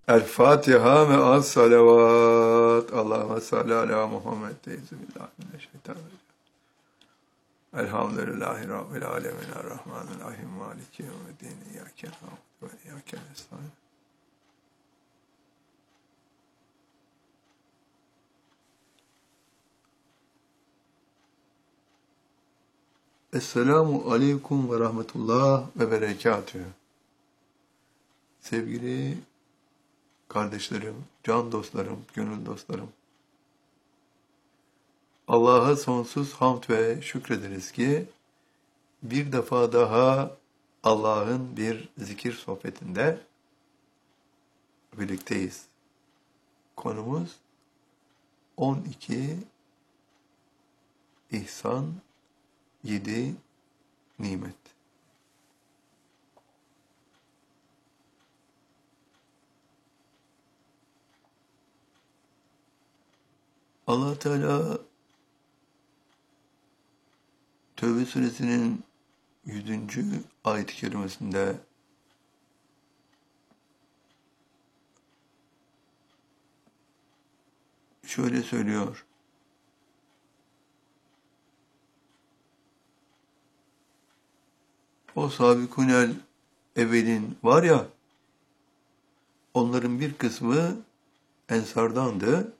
El Fatiha ve as salavat. Allahümme salli ala Muhammed. Euzubillahimineşşeytanirracim. Elhamdülillahi Rabbil alemin. Errahmanirrahim. Maliki yevmiddin. İyyâke na'budu ve iyyâke nestaîn. Esselamu aleyküm ve rahmetullah ve berekatühü. Sevgili kardeşlerim, can dostlarım, gönül dostlarım. Allah'a sonsuz hamd ve şükrederiz ki bir defa daha Allah'ın bir zikir sohbetinde birlikteyiz. Konumuz 12 ihsan, 7 nimet. Allah Teala Tevbe suresinin 100. ayet-i kerimesinde şöyle söylüyor. O sabikunel evvelin var ya, onların bir kısmı ensardandı.